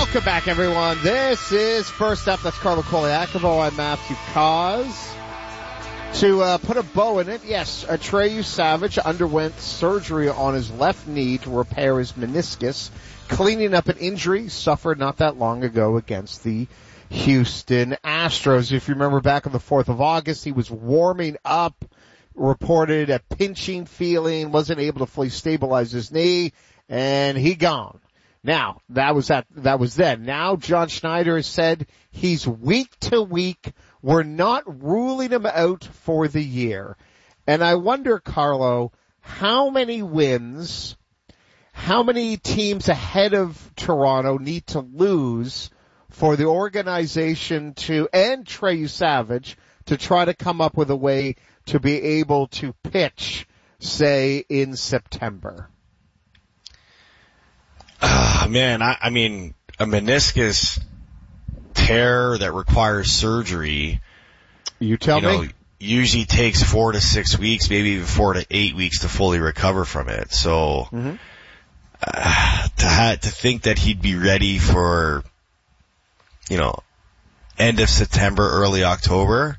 Welcome back, everyone. This is First Up. That's Carlo Koliakovo. I'm Matthew Cause. To put a bow in it, yes, Atreyu Savage underwent surgery on his left knee to repair his meniscus, cleaning up an injury suffered not that long ago against the Houston Astros. If you remember back on the 4th of August, he was warming up, reported a pinching feeling, wasn't able to fully stabilize his knee, and he gone. Now, that was then. Now, John Schneider has said he's week to week. We're not ruling him out for the year. And I wonder, Carlo, how many wins, how many teams ahead of Toronto need to lose for the organization and Atreyu Savage to try to come up with a way to be able to pitch, say, in September? Man, I mean, a meniscus tear that requires surgery, you tell me, usually takes 4 to 6 weeks, maybe even 4 to 8 weeks to fully recover from it. So, to think that he'd be ready for, end of September, early October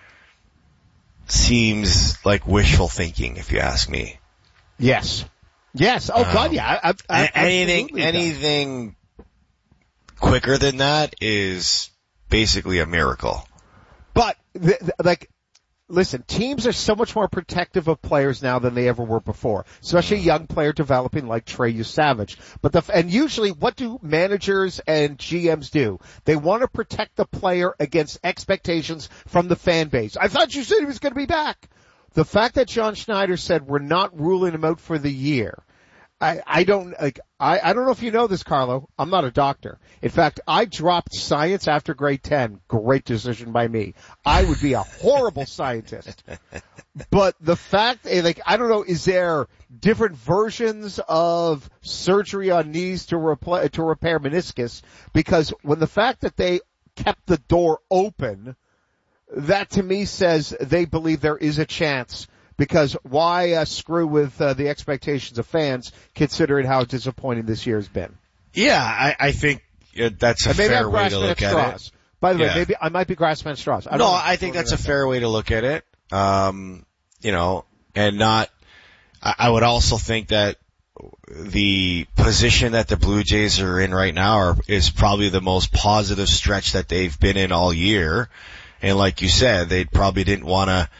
seems like wishful thinking, if you ask me. Yes. Yes. Oh, God, yeah. Anything quicker than that is basically a miracle. But, listen, teams are so much more protective of players now than they ever were before, especially a young player developing like Atreyu Savage. And usually what do managers and GMs do? They want to protect the player against expectations from the fan base. I thought you said he was going to be back. The fact that John Schneider said we're not ruling him out for the year, I don't know if you know this, Carlo. I'm not a doctor. In fact, I dropped science after grade 10. Great decision by me. I would be a horrible scientist. But the fact, I don't know, is there different versions of surgery on knees to repair meniscus? Because when the fact that they kept the door open, that to me says they believe there is a chance, because why screw with the expectations of fans considering how disappointing this year has been? Yeah, I think that's a fair way to look at it. By the way, maybe I might be grasping at straws. I think that's a fair way to look at it. And not, I would also think that the position that the Blue Jays are in right now is probably the most positive stretch that they've been in all year. And like you said, they probably didn't want to,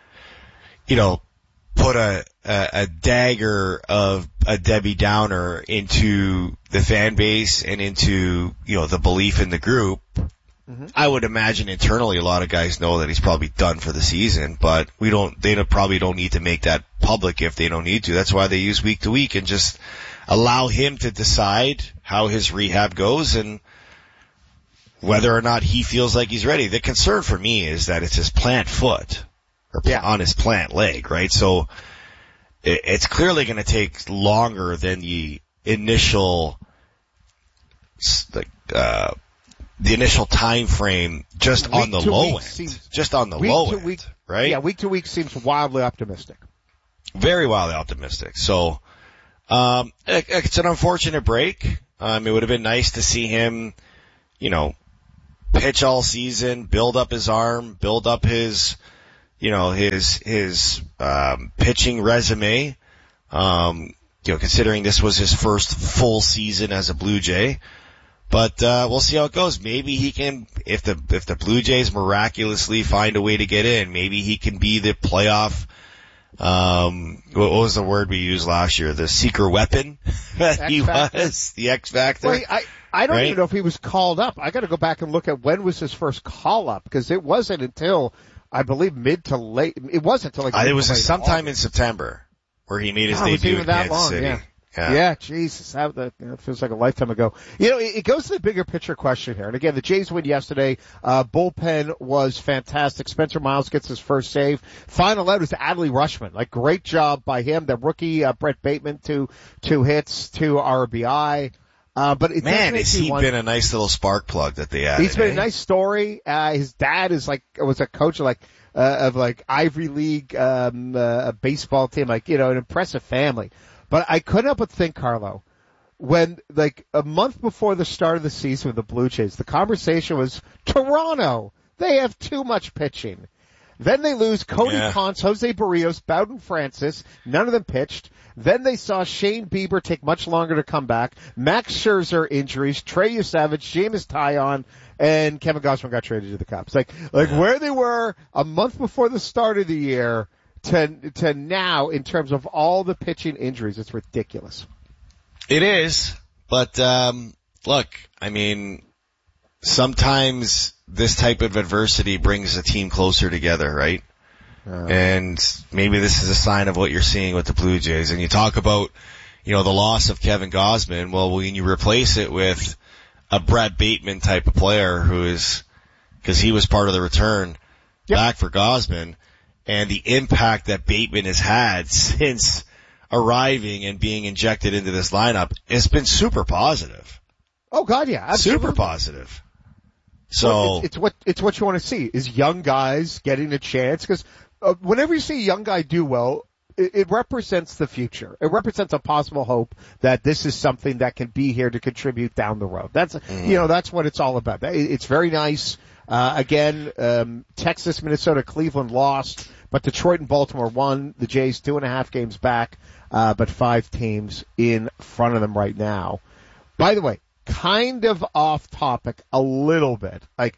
put a dagger of a Debbie Downer into the fan base and into, the belief in the group. Mm-hmm. I would imagine internally a lot of guys know that he's probably done for the season, but they probably don't need to make that public if they don't need to. That's why they use week to week and just allow him to decide how his rehab goes and whether or not he feels like he's ready. The concern for me is that it's his plant foot or on his plant leg, right? So it's clearly going to take longer than the initial, the initial time frame just on the low end. Right? Yeah, week to week seems wildly optimistic. Very wildly optimistic. So, it's an unfortunate break. It would have been nice to see him, pitch all season, build up his arm, build up his pitching resume. Considering this was his first full season as a Blue Jay. But we'll see how it goes. Maybe he can, if the Blue Jays miraculously find a way to get in, maybe he can be the playoff. What was the word we used last year? The secret weapon that he was, the X Factor. Well, I don't even know if he was called up. I got to go back and look at when was his first call up, because it wasn't until I believe mid to late. It wasn't until it was sometime in September where he made his debut in Kansas City. Yeah, Jesus, that feels like a lifetime ago. It goes to the bigger picture question here. And again, the Jays win yesterday. Bullpen was fantastic. Spencer Miles gets his first save. Final out is Adley Rutschman. Great job by him. The rookie, Brett Bateman, two hits, 2 RBI. But has he been a nice little spark plug that they added? He's been a nice story. His dad was a coach of Ivy League, a baseball team, an impressive family. But I couldn't help but think, Carlo, when, like, a month before the start of the season with the Blue Jays, the conversation was, Toronto, they have too much pitching. Then they lose Cody Ponce, Jose Barrios, Bowden Francis. None of them pitched. Then they saw Shane Bieber take much longer to come back. Max Scherzer injuries, Trey Yusavage, Jameis Taillon, and Kevin Gausman got traded to the Cubs. Like where they were a month before the start of the year to now in terms of all the pitching injuries, it's ridiculous. It is, but look, I mean, sometimes this type of adversity brings a team closer together, right? And maybe this is a sign of what you're seeing with the Blue Jays. And you talk about, the loss of Kevin Gausman. Well, when you replace it with a Brett Bateman type of player because he was part of the return back for Gausman, and the impact that Bateman has had since arriving and being injected into this lineup has been super positive. Oh God, yeah, absolutely. Super positive. So well, it's what you want to see is young guys getting a chance, because whenever you see a young guy do well, it represents the future. It represents a possible hope that this is something that can be here to contribute down the road. That's that's what it's all about. It's very nice. Again, Texas, Minnesota, Cleveland lost, but Detroit and Baltimore won. The Jays 2.5 games back, but 5 teams in front of them right now. By the way, kind of off topic a little bit. Like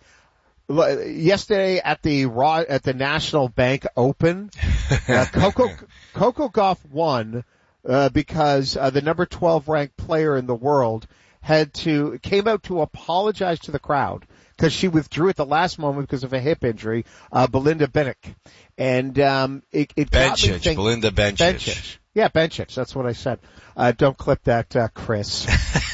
yesterday at the National Bank Open, Coco Gauff won because the number 12 ranked player in the world came out to apologize to the crowd because she withdrew at the last moment because of a hip injury. Belinda Bencic, and it got me thinking. Belinda Bencic. Yeah, Bencic. That's what I said. Don't clip that, Chris.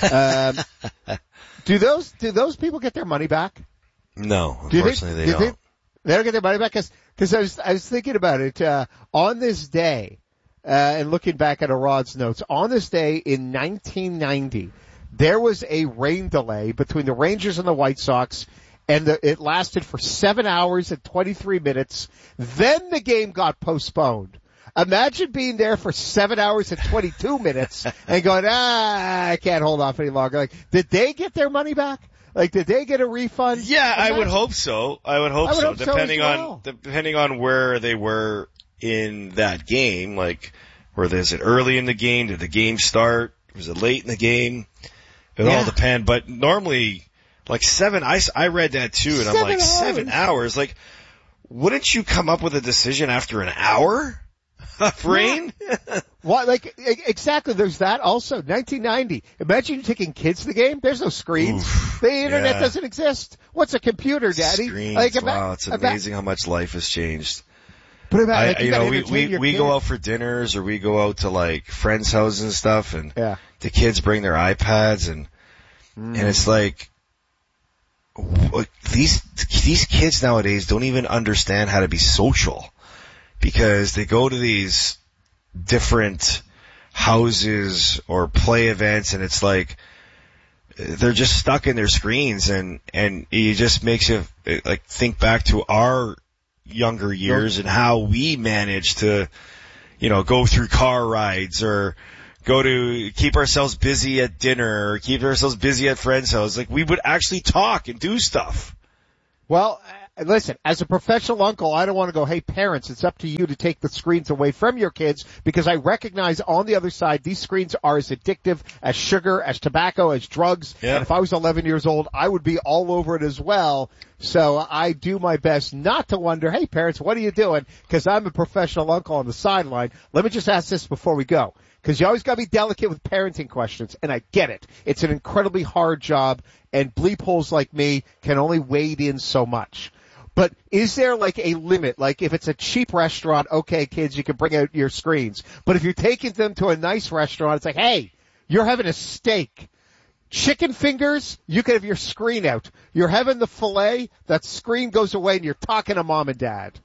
Do those people get their money back? No, unfortunately they don't. They don't get their money back because I was thinking about it on this day, and looking back at Arad's notes. On this day in 1990, there was a rain delay between the Rangers and the White Sox, and it lasted for 7 hours and 23 minutes. Then the game got postponed. Imagine being there for 7 hours and 22 minutes and going, I can't hold off any longer. Like, did they get their money back? Like, did they get a refund? Yeah, I would hope so. I would hope so. Depending on where they were in that game, like, is it early in the game? Did the game start? Was it late in the game? It all depends. But normally, like 7, I read that too, and I'm like, 7 hours? Like, wouldn't you come up with a decision after an hour? Rain? What? Like, exactly. There's that also. 1990. Imagine you taking kids to the game. There's no screens. The internet doesn't exist. What's a computer, Daddy? Screens. Like, wow, it's amazing how much life has changed. But we go out for dinners, or we go out to like friends' houses and stuff, and the kids bring their iPads, and it's like these kids nowadays don't even understand how to be social. Because they go to these different houses or play events, and it's like they're just stuck in their screens, and it just makes you like think back to our younger years and how we managed to, go through car rides or go to keep ourselves busy at dinner or keep ourselves busy at friends' houses. Like, we would actually talk and do stuff. Well, listen, as a professional uncle, I don't want to go, hey, parents, it's up to you to take the screens away from your kids, because I recognize on the other side, these screens are as addictive as sugar, as tobacco, as drugs. Yep. And if I was 11 years old, I would be all over it as well. So I do my best not to wonder, hey, parents, what are you doing? Because I'm a professional uncle on the sideline. Let me just ask this before we go, because you always got to be delicate with parenting questions, and I get it. It's an incredibly hard job, and bleep holes like me can only wade in so much. But is there like a limit? Like if it's a cheap restaurant, okay, kids, you can bring out your screens. But if you're taking them to a nice restaurant, it's like, hey, you're having a steak. Chicken fingers, you can have your screen out. You're having the filet, that screen goes away, and you're talking to mom and dad.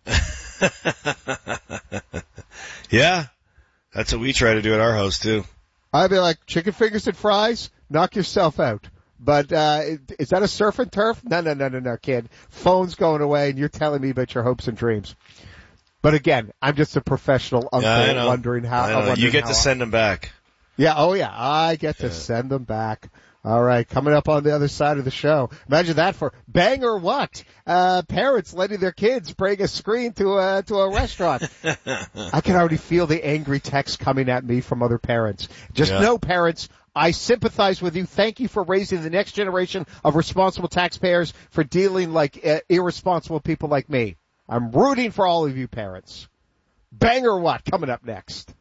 Yeah, that's what we try to do at our house too. I'd be like, chicken fingers and fries, knock yourself out. But is that a surf and turf? No, kid. Phone's going away, and you're telling me about your hopes and dreams. But again, I'm just a professional uncle wondering how. You get to send them back. Yeah, oh yeah, I get to send them back. All right, coming up on the other side of the show. Imagine that for Bang or What? Parents letting their kids bring a screen to a restaurant. I can already feel the angry text coming at me from other parents. Just know, parents, I sympathize with you. Thank you for raising the next generation of responsible taxpayers for dealing like irresponsible people like me. I'm rooting for all of you parents. Bang or What? Coming up next.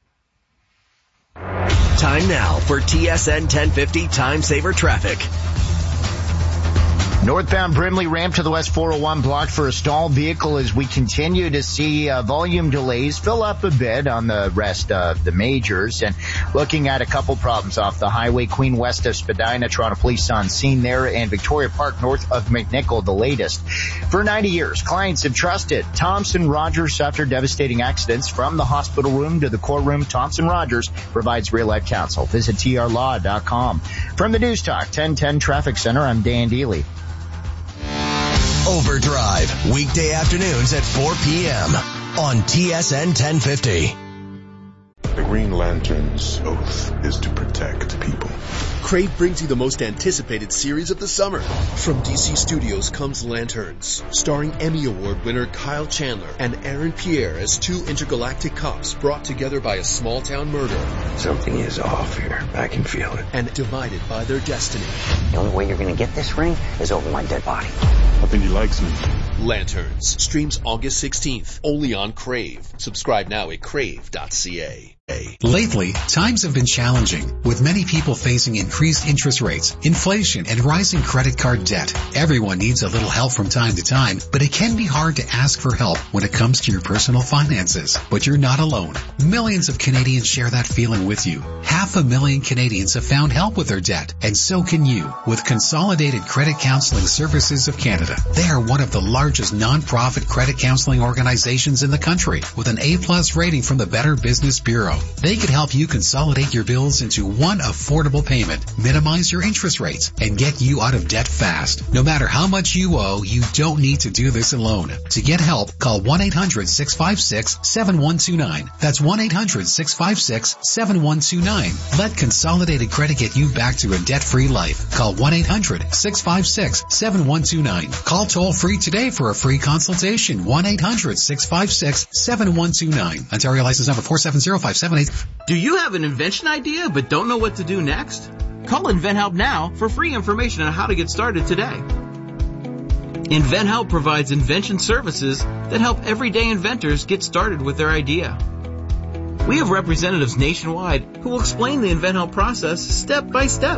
Time now for TSN 1050 Time Saver Traffic. Northbound Brimley ramp to the West 401 blocked for a stalled vehicle as we continue to see volume delays fill up a bit on the rest of the majors. And looking at a couple problems off the highway, Queen west of Spadina, Toronto Police on scene there, and Victoria Park north of McNichol, the latest. For 90 years, clients have trusted Thompson Rogers after devastating accidents. From the hospital room to the courtroom, Thompson Rogers provides real-life counsel. Visit trlaw.com. From the News Talk 1010 Traffic Center, I'm Dan Dealey. Overdrive, weekday afternoons at 4 p.m. on TSN 1050. The Green Lantern's oath is to protect people. Crave brings you the most anticipated series of the summer. From DC Studios comes Lanterns, starring Emmy Award winner Kyle Chandler and Aaron Pierre as two intergalactic cops brought together by a small-town murder. Something is off here. I can feel it. And divided by their destiny. The only way you're going to get this ring is over my dead body. I think he likes me. Lanterns streams August 16th, only on Crave. Subscribe now at crave.ca. Lately, times have been challenging, with many people facing increased interest rates, inflation, and rising credit card debt. Everyone needs a little help from time to time, but it can be hard to ask for help when it comes to your personal finances. But you're not alone. Millions of Canadians share that feeling with you. 500,000 Canadians have found help with their debt, and so can you with Consolidated Credit Counseling Services of Canada. They are one of the largest non-profit credit counseling organizations in the country, with an A+ rating from the Better Business Bureau. They could help you consolidate your bills into one affordable payment, minimize your interest rates, and get you out of debt fast. No matter how much you owe, you don't need to do this alone. To get help, call 1-800-656-7129. That's 1-800-656-7129. Let Consolidated Credit get you back to a debt-free life. Call 1-800-656-7129. Call toll-free today for a free consultation. 1-800-656-7129. Ontario license number 470578. Do you have an invention idea but don't know what to do next? Call InventHelp now for free information on how to get started today. InventHelp provides invention services that help everyday inventors get started with their idea. We have representatives nationwide who will explain the InventHelp process step by step.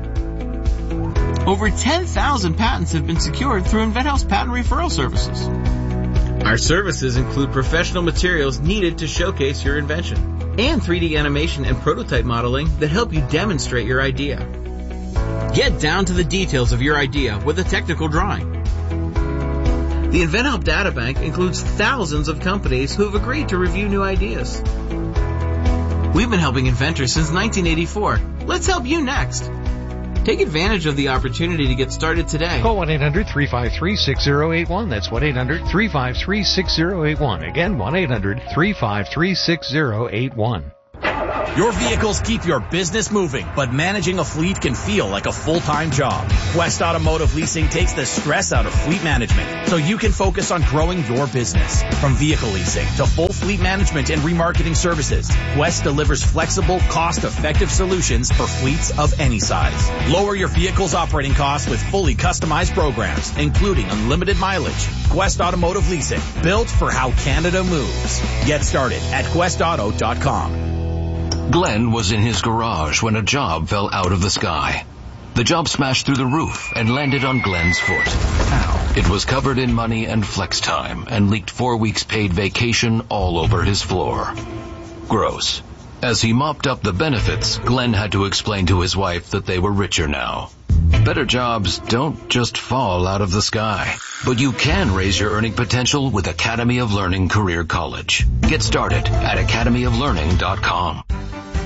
Over 10,000 patents have been secured through InventHelp's patent referral services. Our services include professional materials needed to showcase your invention, and 3D animation and prototype modeling that help you demonstrate your idea. Get down to the details of your idea with a technical drawing. The InventHelp Databank includes thousands of companies who have agreed to review new ideas. We've been helping inventors since 1984. Let's help you next. Take advantage of the opportunity to get started today. Call 1-800-353-6081. That's 1-800-353-6081. Again, 1-800-353-6081. Your vehicles keep your business moving, but managing a fleet can feel like a full-time job. Quest Automotive Leasing takes the stress out of fleet management so you can focus on growing your business. From vehicle leasing to full fleet management and remarketing services, Quest delivers flexible, cost-effective solutions for fleets of any size. Lower your vehicle's operating costs with fully customized programs, including unlimited mileage. Quest Automotive Leasing, built for how Canada moves. Get started at questauto.com. Glenn was in his garage when a job fell out of the sky. The job smashed through the roof and landed on Glenn's foot. Ow. It was covered in money and flex time and leaked 4 weeks paid vacation all over his floor. Gross. As he mopped up the benefits, Glenn had to explain to his wife that they were richer now. Better jobs don't just fall out of the sky, but you can raise your earning potential with Academy of Learning Career College. Get started at academyoflearning.com.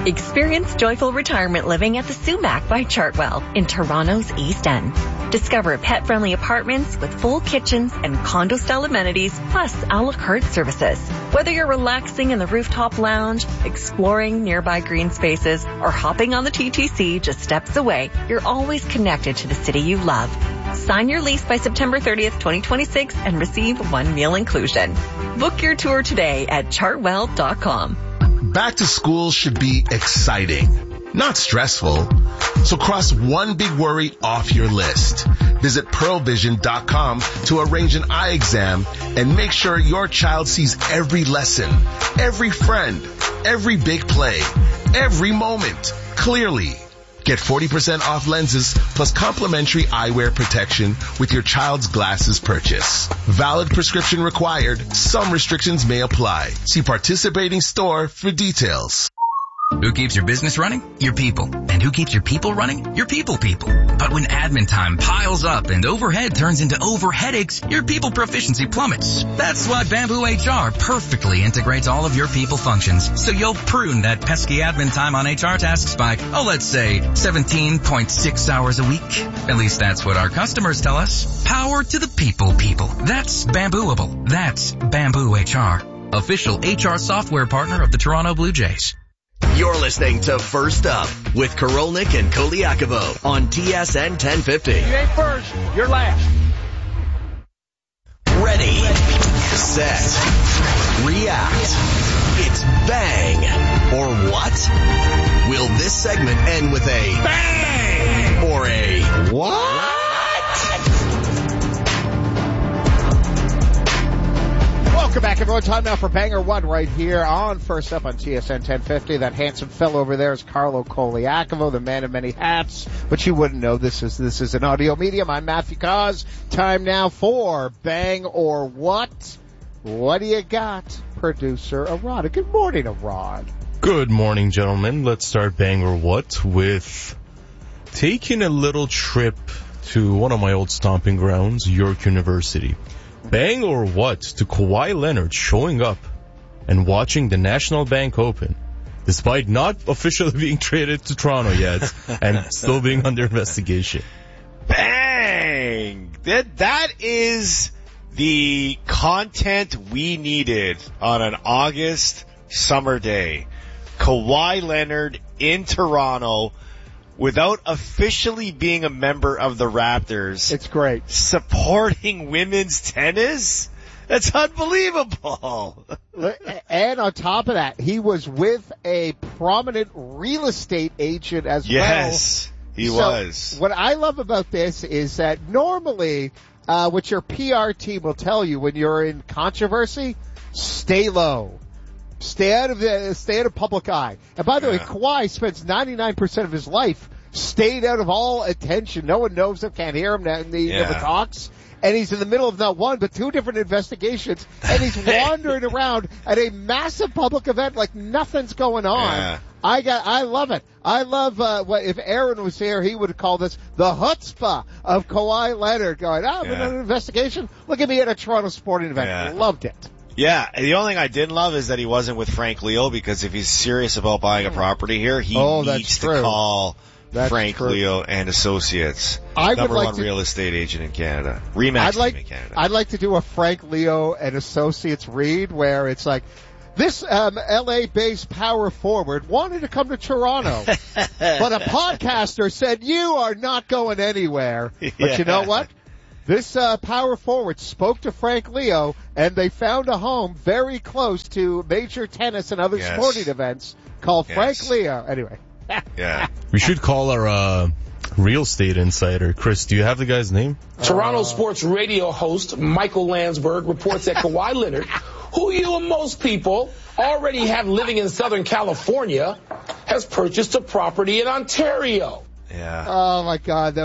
Experience joyful retirement living at the Sumac by Chartwell in Toronto's East End. Discover pet-friendly apartments with full kitchens and condo-style amenities, plus a la carte services. Whether you're relaxing in the rooftop lounge, exploring nearby green spaces, or hopping on the TTC just steps away, you're always connected to the city you love. Sign your lease by September 30th, 2026 and receive 1 meal inclusion. Book your tour today at chartwell.com. Back to school should be exciting, not stressful. So cross one big worry off your list. Visit pearlvision.com to arrange an eye exam and make sure your child sees every lesson, every friend, every big play, every moment clearly. Get 40% off lenses plus complimentary eyewear protection with your child's glasses purchase. Valid prescription required. Some restrictions may apply. See participating store for details. Who keeps your business running? Your people. And who keeps your people running? Your people. But when admin time piles up and overhead turns into overheadaches, your people proficiency plummets. That's why Bamboo HR perfectly integrates all of your people functions, so you'll prune that pesky admin time on HR tasks by, let's say 17.6 hours a week. At least that's what our customers tell us. Power to the people. That's Bambooable. That's Bamboo HR. Official HR software partner of the Toronto Blue Jays. You're listening to First Up with Korolnik and Koliakovo on TSN 1050. You ain't first, you're last. Ready, set, react. It's bang or what? Will this segment end with a bang or a what? Welcome back, everyone. Time now for Banger One right here on First Up on TSN 1050. That handsome fellow over there is Carlo Koliakovo, the man of many hats. But you wouldn't know this is an audio medium. I'm Matthew Cause. Time now for Bang or What? What do you got, producer Arad? Good morning, Arad. Good morning, gentlemen. Let's start Bang or What with taking a little trip to one of my old stomping grounds, York University. Bang or what to Kawhi Leonard showing up and watching the National Bank Open, despite not officially being traded to Toronto yet and still being under investigation. Bang! That is the content we needed on an August summer day. Kawhi Leonard in Toronto without officially being a member of the Raptors. It's great. Supporting women's tennis? That's unbelievable. And on top of that, he was with a prominent real estate agent as well. Yes, he was. What I love about this is that normally, what your PR team will tell you when you're in controversy, stay low. Stay out of public eye. And by the way, Kawhi spends 99% of his life stayed out of all attention. No one knows him, can't hear him, he never talks. And he's in the middle of not one, but two different investigations. And he's wandering around at a massive public event like nothing's going on. Yeah. I love it. I love, if Aaron was here, he would call this the chutzpah of Kawhi Leonard going, I'm in an investigation. Look at me at a Toronto sporting event. Yeah. Loved it. Yeah, the only thing I didn't love is that he wasn't with Frank Leo, because if he's serious about buying a property here, he needs to call Frank Leo and Associates, number one real estate agent in Canada. Remax team in Canada. I'd like to do a Frank Leo and Associates read where it's like, this LA-based power forward wanted to come to Toronto, but a podcaster said, you are not going anywhere. But you know what? This power forward spoke to Frank Leo, and they found a home very close to major tennis and other sporting events called Frank Leo. Anyway. Yeah. We should call our real estate insider. Chris, do you have the guy's name? Toronto sports radio host Michael Landsberg reports that Kawhi Leonard, who you and most people already have living in Southern California, has purchased a property in Ontario. Yeah. Oh, my God.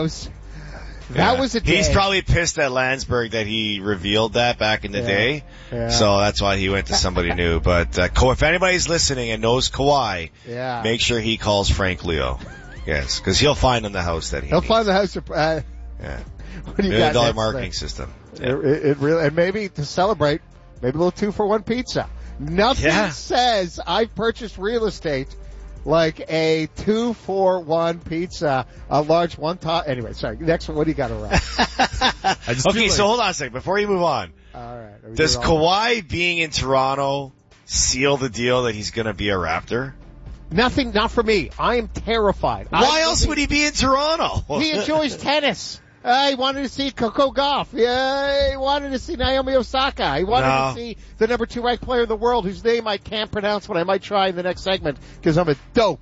That was a day. He's probably pissed at Landsberg that he revealed that back in the day. Yeah. So that's why he went to somebody new. But if anybody's listening and knows Kawhi, make sure he calls Frank Leo. Yes, because he'll find him the house that he'll find the house. Yeah. What do you got $1 million marketing system. Yeah. It really, and maybe to celebrate, maybe a little 2-for-1 pizza. Nothing says I've purchased real estate like a 2-for-1 pizza, a large one-top. Anyway, sorry. Next one, what do you got around? Okay, so hold on a second. Before you move on. All right. Does Kawhi being in Toronto seal the deal that he's going to be a Raptor? Nothing, not for me. I am terrified. Why else would he be in Toronto? He enjoys tennis. He wanted to see Coco Gauff. He wanted to see Naomi Osaka. He wanted to see the number 2 ranked player in the world whose name I can't pronounce, but I might try in the next segment because I'm a dope.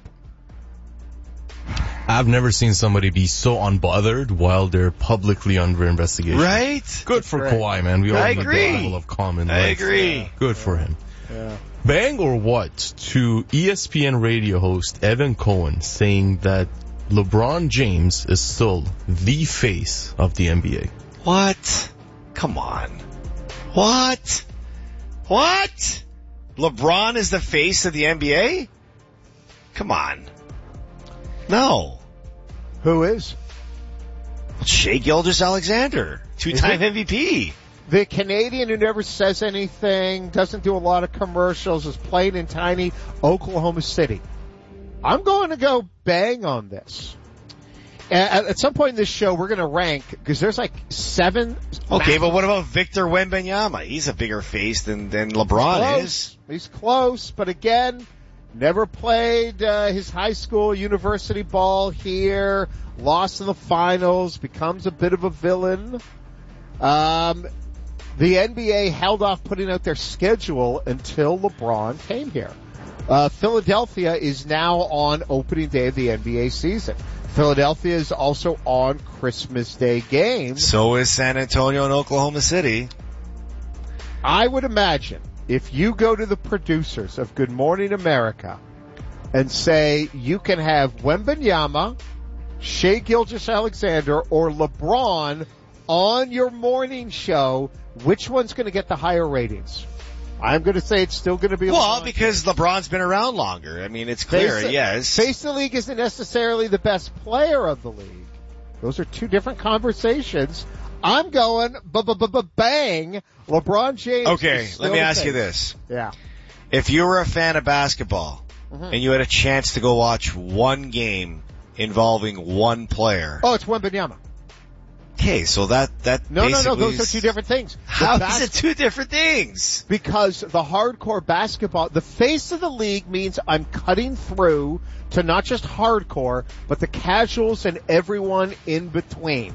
I've never seen somebody be so unbothered while they're publicly under investigation. Right? Good for Kawhi, man. We all need agree. that level of common I life. agree. Good for him. Yeah. Bang or what to ESPN radio host Evan Cohen saying that LeBron James is still the face of the NBA. What? Come on. What? LeBron is the face of the NBA? Come on. No. Who is? Shai Gilgeous-Alexander, 2-time MVP. The Canadian who never says anything, doesn't do a lot of commercials, is playing in tiny Oklahoma City. I'm going to go bang on this. At some point in this show, we're going to rank, because there's like 7. Okay, but what about Victor Wembanyama? He's a bigger face than LeBron is. He's close, but again, never played his high school, university ball here, lost in the finals, becomes a bit of a villain. The NBA held off putting out their schedule until LeBron came here. Philadelphia is now on opening day of the NBA season. Philadelphia is also on Christmas Day games. So is San Antonio and Oklahoma City. I would imagine if you go to the producers of Good Morning America and say you can have Wembanyama, Shai Gilgeous-Alexander, or LeBron on your morning show, which one's going to get the higher ratings? I'm going to say it's still going to be LeBron. Well, because LeBron's been around longer. I mean, it's clear, yes. Face the league isn't necessarily the best player of the league. Those are two different conversations. I'm going bang. LeBron James. Okay, let me ask you this. Yeah. If you were a fan of basketball and you had a chance to go watch one game involving one player. Oh, it's Wembanyama. Okay, so that No, those are two different things. How is it two different things? Because the hardcore basketball, the face of the league means I'm cutting through to not just hardcore, but the casuals and everyone in between.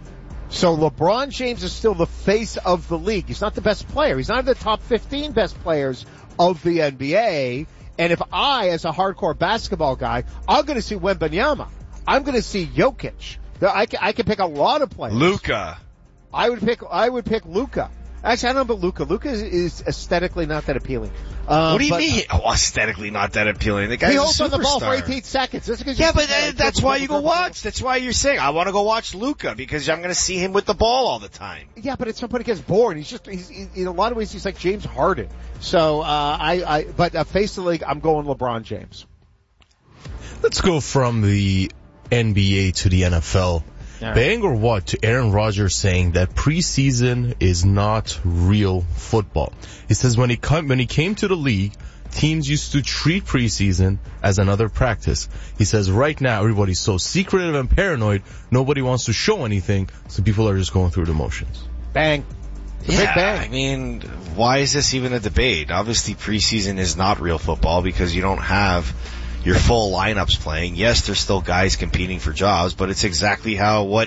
So LeBron James is still the face of the league. He's not the best player. He's not in the top 15 best players of the NBA. And if I, as a hardcore basketball guy, I'm going to see Wembanyama. I'm going to see Jokic. I can pick a lot of players. Luka. I would pick Luka. Actually, I don't know about Luka. Luka is aesthetically not that appealing. What do you mean? Aesthetically not that appealing. The guy's he a holds on the ball for superstar. 18 seconds. That's why you go watch. That's why you're saying, I want to go watch Luka because I'm going to see him with the ball all the time. Yeah, but at some point he gets bored. He's in a lot of ways, he's like James Harden. So, but face of the league, I'm going LeBron James. Let's go from the NBA to the NFL. Right. Bang or what to Aaron Rodgers saying that preseason is not real football. He says when he came to the league, teams used to treat preseason as another practice. He says right now everybody's so secretive and paranoid, nobody wants to show anything, so people are just going through the motions. Bang. Yeah, bang. I mean, why is this even a debate? Obviously preseason is not real football because you don't have your full lineups playing. Yes, there's still guys competing for jobs, but it's exactly what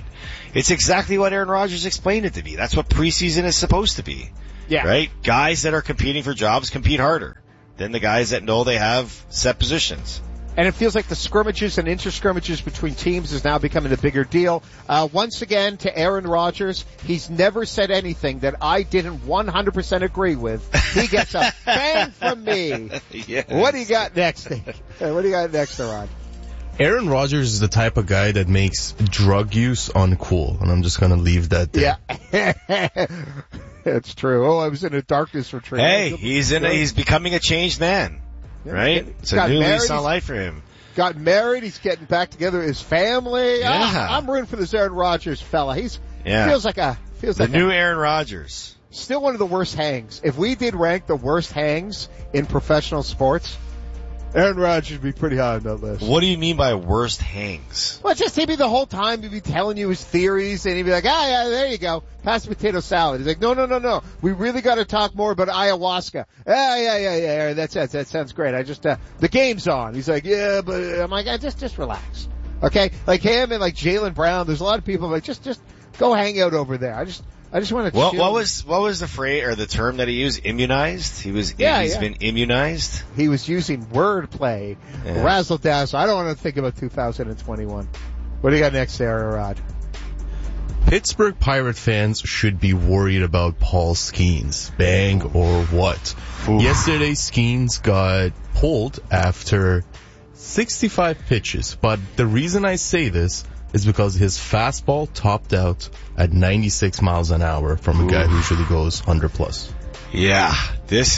Aaron Rodgers explained it to be. That's what preseason is supposed to be. Yeah. Right? Guys that are competing for jobs compete harder than the guys that know they have set positions. And it feels like the scrimmages and inter-scrimmages between teams is now becoming a bigger deal. Once again, to Aaron Rodgers, he's never said anything that I didn't 100% agree with. He gets a bang from me. Yes. What do you got next, Nick? What do you got next, Aaron? Aaron Rodgers is the type of guy that makes drug use uncool, and I'm just going to leave that there. Yeah. It's true. Oh, I was in a darkness retreat. Hey, he's becoming a changed man. Right? It's a new lease on life for him. Got married. He's getting back together with his family. Yeah. I'm rooting for this Aaron Rodgers fella. Feels like the new Aaron Rodgers. Still one of the worst hangs. If we did rank the worst hangs in professional sports, Aaron Rodgers would be pretty high on that list. What do you mean by worst hangs? Well, just he'd be the whole time, he'd be telling you his theories, and he'd be like, yeah, there you go, pass the potato salad. He's like, no, we really got to talk more about ayahuasca. Yeah, that sounds great. I just, the game's on. He's like, yeah, but I'm like, just relax. Okay? Like him and like Jaylen Brown, there's a lot of people like, just go hang out over there. I just want to chill. What was the phrase or the term that he used? Immunized? He's been immunized? He was using wordplay. Yeah. Razzle dazzle. I don't want to think about 2021. What do you got next there, Rod? Pittsburgh Pirate fans should be worried about Paul Skeens. Bang or what? Oof. Yesterday, Skeens got pulled after 65 pitches. But the reason I say this is because his fastball topped out at 96 miles an hour from a guy who usually goes 100 plus. Yeah, this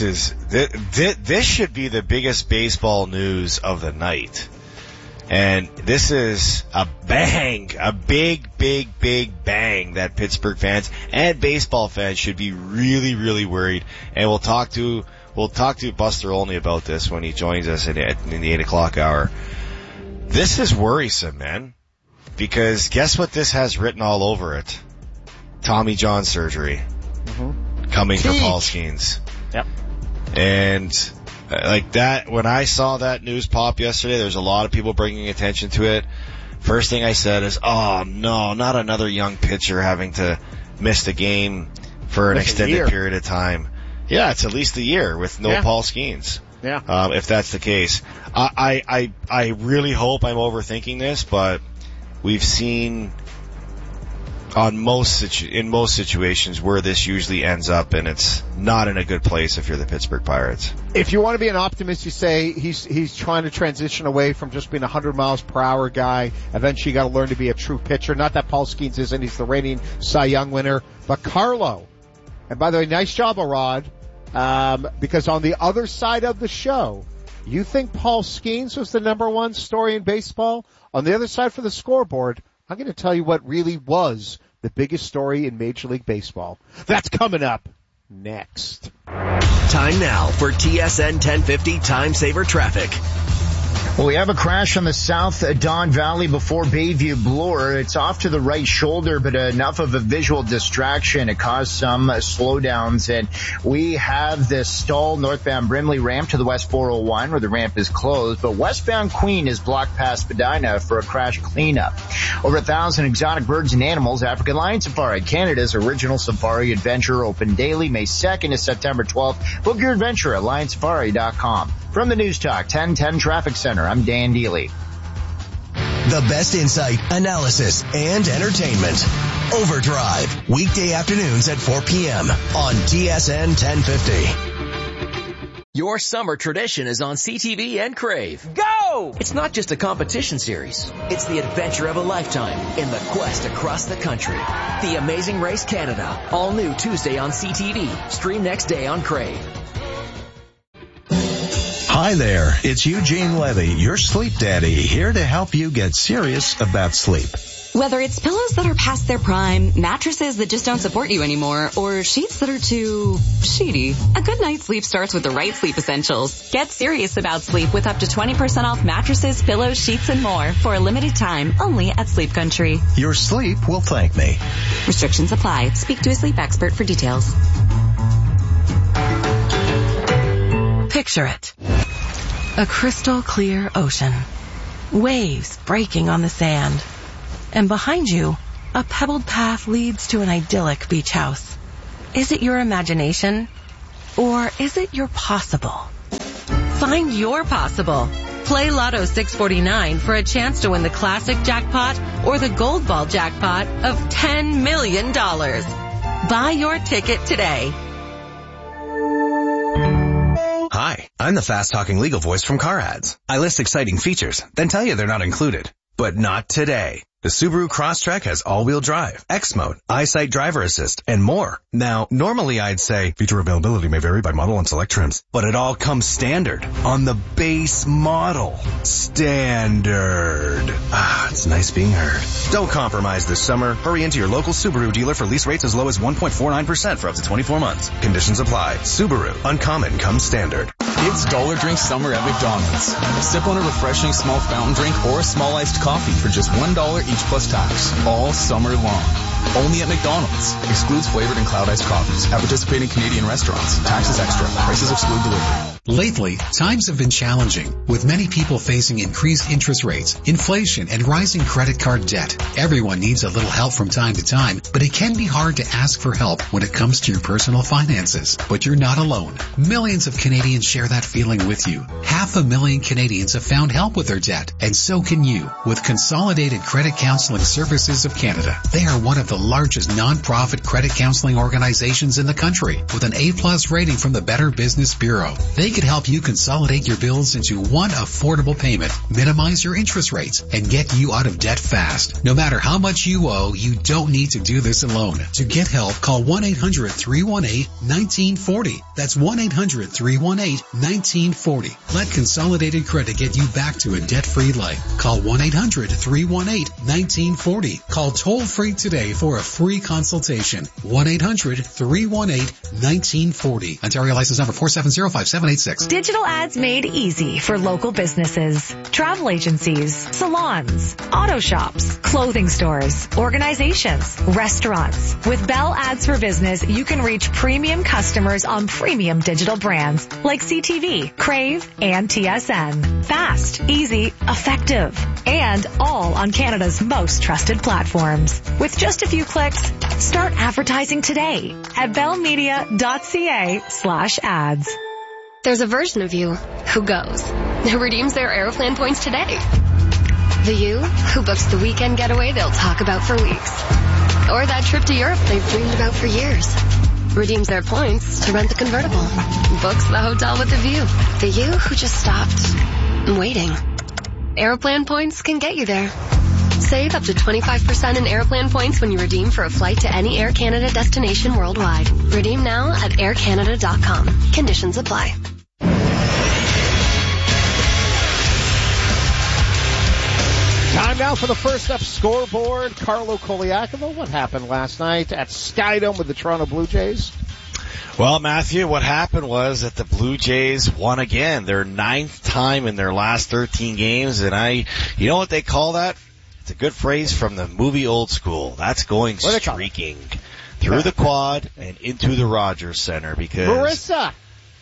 should be the biggest baseball news of the night. And this is a bang, a big bang that Pittsburgh fans and baseball fans should be really, really worried. And we'll talk to Buster Olney about this when he joins us in the 8 o'clock hour. This is worrisome, man. Because guess what this has written all over it? Tommy John surgery. Coming for Paul Skeens. Yep. And like that, when I saw that news pop yesterday, there's a lot of people bringing attention to it. First thing I said is, oh no, not another young pitcher having to miss the game for an extended period of time. Yeah, it's at least a year with no Paul Skeens. Yeah. If that's the case. I really hope I'm overthinking this, but we've seen in most situations where this usually ends up, and it's not in a good place if you're the Pittsburgh Pirates. If you want to be an optimist, you say he's trying to transition away from just being a 100 miles per hour guy. Eventually you got to learn to be a true pitcher. Not that Paul Skeens isn't. He's the reigning Cy Young winner. But Carlo, and by the way, nice job, Arad, because on the other side of the show, you think Paul Skeens was the number one story in baseball? On the other side for the scoreboard, I'm going to tell you what really was the biggest story in Major League Baseball. That's coming up next. Time now for TSN 1050 Time Saver Traffic. Well, we have a crash on the South Don Valley before Bayview Bloor. It's off to the right shoulder, but enough of a visual distraction. It caused some slowdowns, and we have this stalled northbound Brimley ramp to the West 401 where the ramp is closed, but westbound Queen is blocked past Spadina for a crash cleanup. Over 1,000 exotic birds and animals. African Lion Safari, Canada's original safari adventure, open daily May 2nd to September 12th. Book your adventure at lionsafari.com. From the News Talk 1010 Traffic Center, I'm Dan Deely. The best insight, analysis, and entertainment. Overdrive, weekday afternoons at 4 p.m. on TSN 1050. Your summer tradition is on CTV and Crave. Go! It's not just a competition series. It's the adventure of a lifetime in the quest across the country. The Amazing Race Canada. All new Tuesday on CTV. Stream next day on Crave. Hi there, it's Eugene Levy, your sleep daddy, here to help you get serious about sleep. Whether it's pillows that are past their prime, mattresses that just don't support you anymore, or sheets that are too sheety, a good night's sleep starts with the right sleep essentials. Get serious about sleep with up to 20% off mattresses, pillows, sheets, and more for a limited time only at Sleep Country. Your sleep will thank me. Restrictions apply. Speak to a sleep expert for details. Picture it. A crystal clear ocean. Waves breaking on the sand. And behind you, a pebbled path leads to an idyllic beach house. Is it your imagination? Or is it your possible? Find your possible. Play Lotto 649 for a chance to win the classic jackpot or the gold ball jackpot of $10 million. Buy your ticket today. Hi, I'm the fast-talking legal voice from Car Ads. I list exciting features, then tell you they're not included. But not today. The Subaru Crosstrek has all-wheel drive, X-Mode, EyeSight driver assist, and more. Now, normally I'd say feature availability may vary by model and select trims, but it all comes standard on the base model. Standard. It's nice being heard. Don't compromise this summer. Hurry into your local Subaru dealer for lease rates as low as 1.49% for up to 24 months. Conditions apply. Subaru. Uncommon comes standard. It's Dollar Drink Summer at McDonald's. Sip on a refreshing small fountain drink or a small iced coffee for just $1 each plus tax, all summer long. Only at McDonald's. Excludes flavored and cloud iced coffees at participating Canadian restaurants. Taxes extra. Prices exclude delivery. Lately, times have been challenging, with many people facing increased interest rates, inflation, and rising credit card debt. Everyone needs a little help from time to time, but it can be hard to ask for help when it comes to your personal finances. But you're not alone. Millions of Canadians share that feeling with you. 500,000 Canadians have found help with their debt, and so can you with Consolidated Credit Counseling Services of Canada. They are one of the largest non-profit credit counseling organizations in the country, with an A+ rating from the Better Business Bureau. They can help you consolidate your bills into one affordable payment, minimize your interest rates, and get you out of debt fast. No matter how much you owe, you don't need to do this alone. To get help, call 1-800-318-1940. That's 1-800-318-1940. Let Consolidated Credit get you back to a debt-free life. Call 1-800-318-1940. Call toll-free today for a free consultation. 1-800-318-1940. Ontario license number 4705786. Digital ads made easy for local businesses, travel agencies, salons, auto shops, clothing stores, organizations, restaurants. With Bell Ads for Business, you can reach premium customers on premium digital brands like CTV, Crave, and TSN. Fast, easy, effective, and all on Canada's most trusted platforms. With just a few clicks, start advertising today at bellmedia.ca/ads. There's a version of you who goes, who redeems their Aeroplan points today. The you who books the weekend getaway they'll talk about for weeks. Or that trip to Europe they've dreamed about for years. Redeems their points to rent the convertible. Books the hotel with the view. The you who just stopped waiting. Aeroplan points can get you there. Save up to 25% in Aeroplan points when you redeem for a flight to any Air Canada destination worldwide. Redeem now at aircanada.com. Conditions apply. Time now for the First Up scoreboard. Carlo Colaiacovo, what happened last night at Skydome with the Toronto Blue Jays? Well, Matthew, what happened was that the Blue Jays won again. Their 9th time in their last 13 games, and you know what they call that? It's a good phrase from the movie Old School. That's going streaking through the quad and into the Rogers Center because Marissa!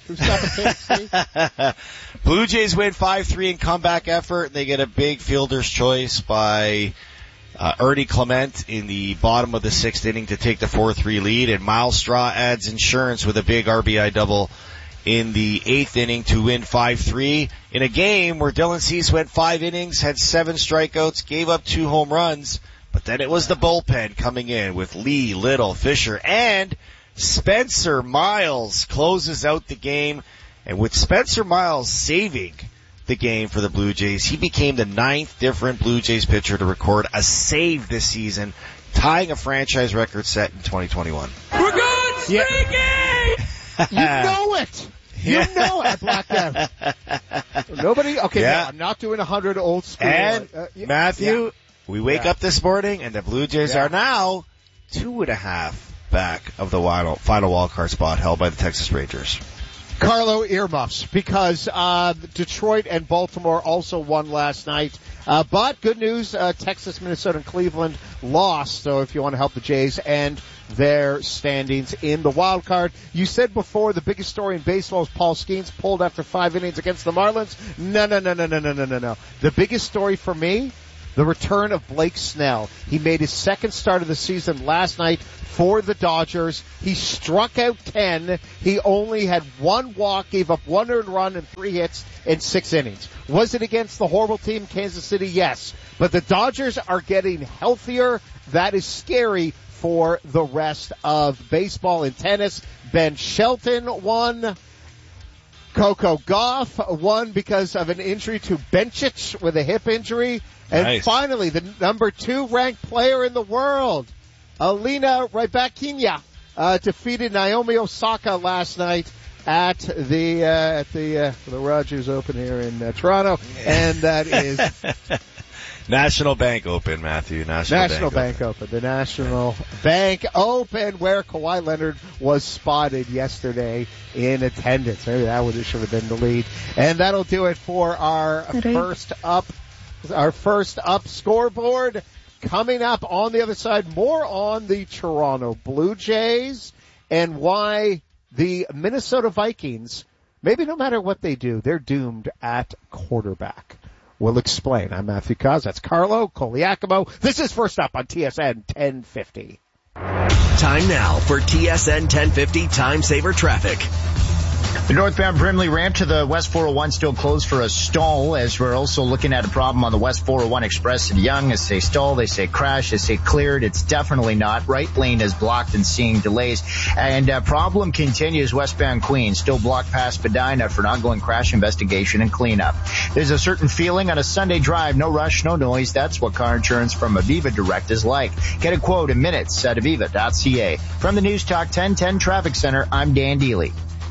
Blue Jays win 5-3 in comeback effort. They get a big fielder's choice by Ernie Clement in the bottom of the 6th inning to take the 4-3 lead, and Miles Straw adds insurance with a big RBI double in the 8th inning to win 5-3 in a game where Dylan Cease went 5 innings, had 7 strikeouts, gave up 2 home runs, but then it was the bullpen coming in with Lee, Little, Fisher, and Spencer Miles closes out the game. And with Spencer Miles saving the game for the Blue Jays, he became the 9th different Blue Jays pitcher to record a save this season, tying a franchise record set in 2021. We're going streaking! You know it! You know it, Black Death. Nobody? Okay, no, I'm not doing 100 old school. And, Matthew, we wake up this morning and the Blue Jays are now 2.5 back of the final wildcard spot held by the Texas Rangers. Carlo, earmuffs, because Detroit and Baltimore also won last night. But good news, Texas, Minnesota, and Cleveland lost. So if you want to help the Jays and their standings in the wild card. You said before the biggest story in baseball is Paul Skeens pulled after 5 innings against the Marlins. No. The biggest story for me, the return of Blake Snell. He made his 2nd start of the season last night for the Dodgers. He struck out 10. He only had 1 walk, gave up 1 earned run and 3 hits in 6 innings. Was it against the horrible team, Kansas City? Yes. But the Dodgers are getting healthier. That is scary for the rest of baseball and tennis. Ben Shelton won. Coco Gauff won because of an injury to Bencic with a hip injury. And finally, the number 2 ranked player in the world, Alina Rybakina, defeated Naomi Osaka last night at the Rogers Open here in Toronto, and that is National Bank Open, Matthew. National Bank Open. The National Bank Open, where Kawhi Leonard was spotted yesterday in attendance. Maybe that should have been the lead. And that'll do it for our first up scoreboard. Coming up on the other side, more on the Toronto Blue Jays and why the Minnesota Vikings, maybe no matter what they do, they're doomed at quarterback. We'll explain. I'm Matthew Cos. That's Carlo Koliakomo. This is First Up on TSN 1050. Time now for TSN 1050 Time Saver Traffic. The northbound Brimley ramp to the West 401 still closed for a stall, as we're also looking at a problem on the West 401 Express in Yonge. As they stall, they say crash, they say cleared. It's definitely not. Right lane is blocked and seeing delays. And problem continues westbound Queens, still blocked past Spadina for an ongoing crash investigation and cleanup. There's a certain feeling on a Sunday drive, no rush, no noise. That's what car insurance from Aviva Direct is like. Get a quote in minutes at aviva.ca. From the News Talk 1010 Traffic Center, I'm Dan Deely.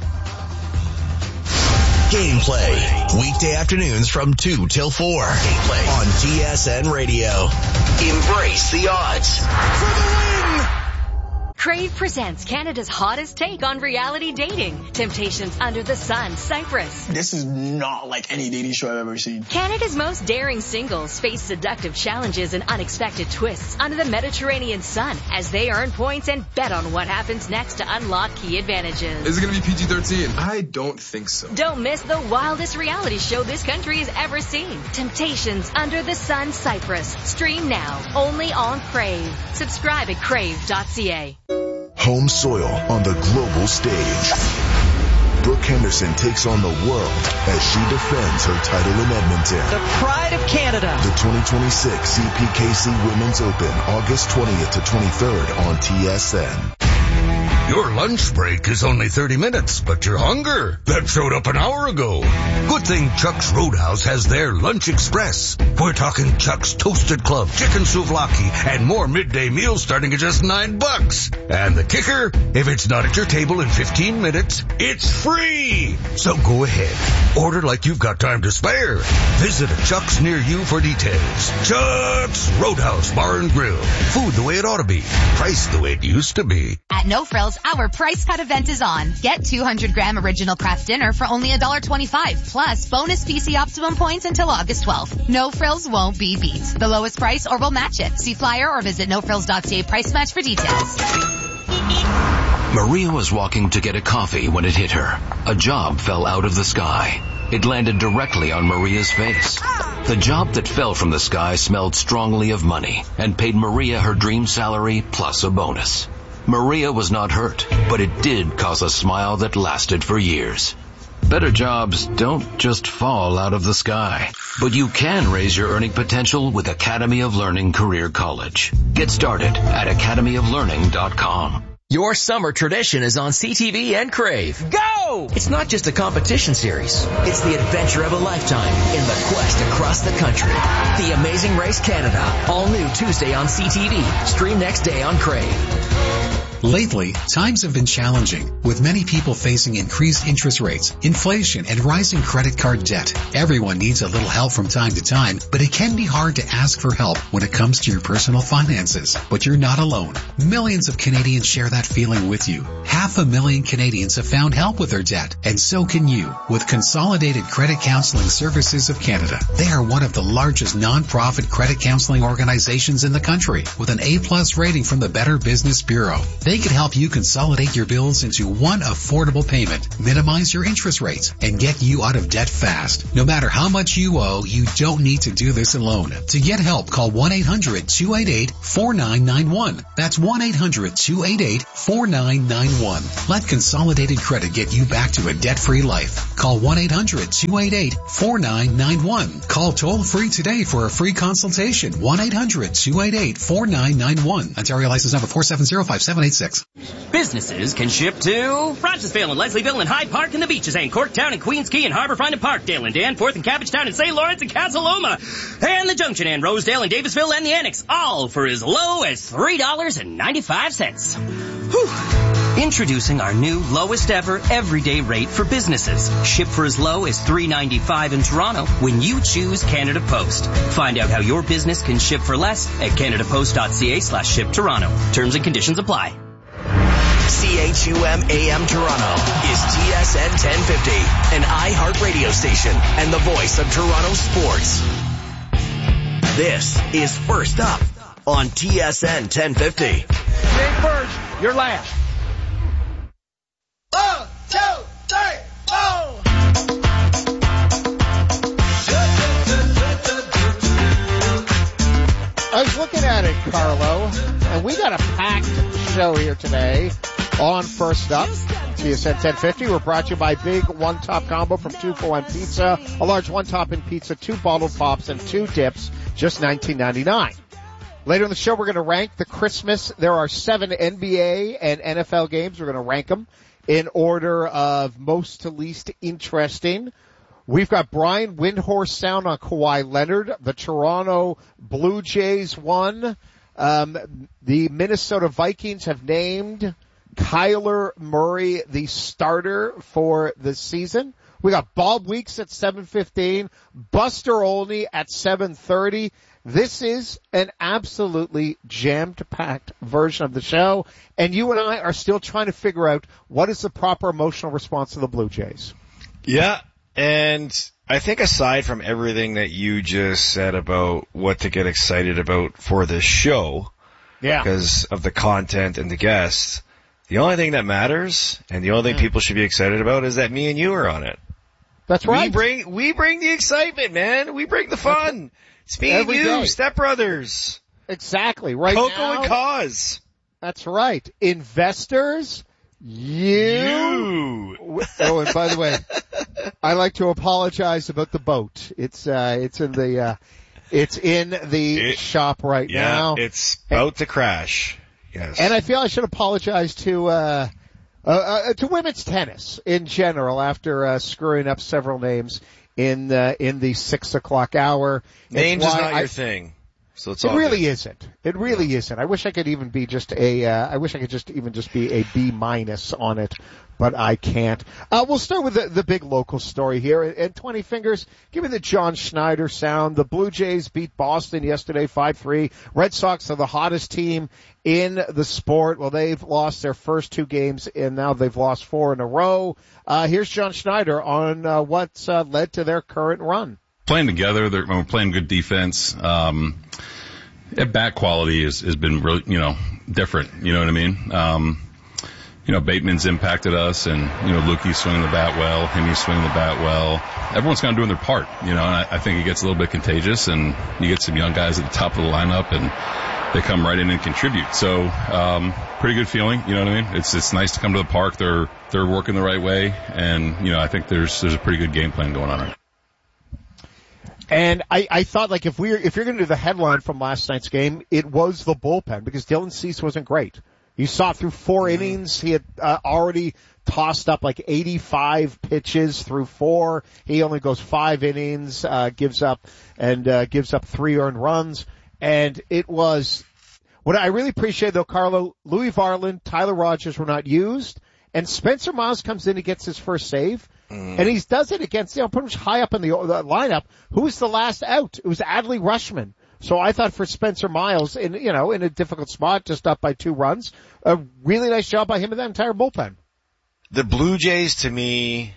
Gameplay. Weekday afternoons from 2 till 4. Gameplay on TSN Radio. Embrace the odds. For the win! Crave presents Canada's hottest take on reality dating. Temptations Under the Sun, Cyprus. This is not like any dating show I've ever seen. Canada's most daring singles face seductive challenges and unexpected twists under the Mediterranean sun as they earn points and bet on what happens next to unlock key advantages. Is it going to be PG-13? I don't think so. Don't miss the wildest reality show this country has ever seen. Temptations Under the Sun, Cyprus. Stream now, only on Crave. Subscribe at crave.ca. Home soil on the global stage. Brooke Henderson takes on the world as she defends her title in Edmonton. The pride of Canada. The 2026 CPKC Women's Open, August 20th to 23rd on TSN. Your lunch break is only 30 minutes, but your hunger, that showed up an hour ago. Good thing Chuck's Roadhouse has their Lunch Express. We're talking Chuck's Toasted Club, chicken souvlaki, and more midday meals starting at just $9. And the kicker, if it's not at your table in 15 minutes, it's free. So go ahead. Order like you've got time to spare. Visit a Chuck's near you for details. Chuck's Roadhouse Bar and Grill. Food the way it ought to be. Price the way it used to be. At No Frills, our price cut event is on. Get 200-gram original craft dinner for only $1.25, plus bonus PC Optimum points until August 12th. No Frills won't be beat. The lowest price or we'll match it. See flyer or visit nofrills.ca price match for details. Maria was walking to get a coffee when it hit her. A job fell out of the sky. It landed directly on Maria's face. The job that fell from the sky smelled strongly of money and paid Maria her dream salary plus a bonus. Maria was not hurt, but it did cause a smile that lasted for years. Better jobs don't just fall out of the sky, but you can raise your earning potential with Academy of Learning Career College. Get started at academyoflearning.com. Your summer tradition is on CTV and Crave. Go! It's not just a competition series. It's the adventure of a lifetime in the quest across the country. The Amazing Race Canada. All new Tuesday on CTV. Stream next day on Crave. Lately, times have been challenging, with many people facing increased interest rates, inflation, and rising credit card debt. Everyone needs a little help from time to time, but it can be hard to ask for help when it comes to your personal finances. But you're not alone. Millions of Canadians share that feeling with you. 500,000 Canadians have found help with their debt, and so can you, with Consolidated Credit Counseling Services of Canada. They are one of the largest non-profit credit counseling organizations in the country, with an A+ rating from the Better Business Bureau. They can help you consolidate your bills into one affordable payment, minimize your interest rates, and get you out of debt fast. No matter how much you owe, you don't need to do this alone. To get help, call 1-800-288-4991. That's 1-800-288-4991. Let Consolidated Credit get you back to a debt-free life. Call 1-800-288-4991. Call toll-free today for a free consultation. 1-800-288-4991. Ontario license number 4705786. Businesses can ship to Rochesville and Leslieville and Hyde Park and the Beaches and Corktown and Queens Quay and Harbourfront and Parkdale and Danforth and Cabbagetown and St. Lawrence and Casa Loma and the Junction and Rosedale and Davisville and the Annex, all for as low as $3.95. Whew. Introducing our new lowest ever everyday rate for businesses. Ship for as low as $3.95 in Toronto when you choose Canada Post. Find out how your business can ship for less at canadapost.ca/ship Toronto. Terms and conditions apply. CHUM AM Toronto is TSN 1050, an iHeart radio station and the voice of Toronto sports. This is First Up on TSN 1050. You ain't first, you're last. 1, 2, 3, 4. I was looking at it, Carlo, and we got a packed show here today on First Up. TSN 1050. We're brought to you by Big One Top Combo from 2 for $1 Pizza. A large one-topping pizza, 2 bottled pops, and 2 dips, just $19.99. Later in the show, we're going to rank the Christmas. There are 7 NBA and NFL games. We're going to rank them in order of most to least interesting. We've got Brian Windhorse sound on Kawhi Leonard. The Toronto Blue Jays won. The Minnesota Vikings have named Kyler Murray the starter for the season. We got Bob Weeks at 7:15, Buster Olney at 7:30. This is an absolutely jammed-packed version of the show, and you and I are still trying to figure out what is the proper emotional response to the Blue Jays. Yeah, and I think aside from everything that you just said about what to get excited about for this show, because of the content and the guests, the only thing that matters and the only thing people should be excited about is that me and you are on it. That's right. We bring the excitement, man. We bring the fun. It's me and you, Step Brothers. Exactly. Right Coco now. and Cause. That's right. Investors, you. Oh, and by the way, I like to apologize about the boat. It's in the shop right now. Yeah, it's about to crash. Yes. And I feel I should apologize to women's tennis in general after screwing up several names in the 6 o'clock hour. Names is not your thing. So it's all It really good. isn't. It really isn't. I wish I could even be just be a B- on it, but I can't. We'll start with the big local story here. And 20 Fingers, give me the John Schneider sound. The Blue Jays beat Boston yesterday 5-3. Red Sox are the hottest team in the sport. Well, they've lost their first 2 games, and now they've lost 4 in a row. Here's John Schneider on what's led to their current run. Playing together, we're playing good defense. Bat quality has been really, different. You know what I mean? Bateman's impacted us, and Lukey's swinging the bat well, Hemi's swinging the bat well. Everyone's kind of doing their part, and I think it gets a little bit contagious, and you get some young guys at the top of the lineup, and they come right in and contribute. So, pretty good feeling. You know what I mean? It's nice to come to the park. They're working the right way, and I think there's a pretty good game plan going on right now. And I thought, like, if you're going to do the headline from last night's game, it was the bullpen, because Dylan Cease wasn't great. You saw through 4 innings, he had already tossed up like 85 pitches through 4. He only goes 5 innings, gives up 3 earned runs. And it was, what I really appreciate though, Carlo, Louis Varland, Tyler Rogers were not used, and Spencer Miles comes in and gets his first save. And he does it against, pretty much high up in the lineup. Who was the last out? It was Adley Rutschman. So I thought for Spencer Miles, in a difficult spot, just up by 2 runs, a really nice job by him and that entire bullpen. The Blue Jays, to me,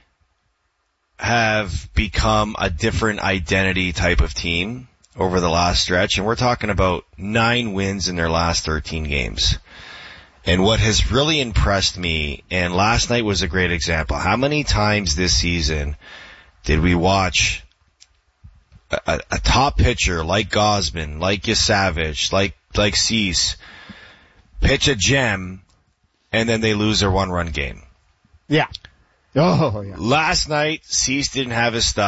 have become a different identity type of team over the last stretch, and we're talking about 9 wins in their last 13 games. And what has really impressed me, and last night was a great example, how many times this season did we watch a top pitcher like Gausman, like Yasavage, like Cease, pitch a gem, and then they lose their 1-run game? Yeah. Oh, yeah. Last night, Cease didn't have his stuff.